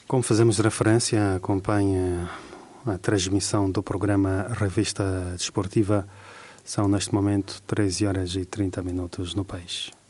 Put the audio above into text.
Como fazemos referência, acompanha a transmissão do programa Revista Desportiva. São, neste momento, 13 horas e 30 minutos no país.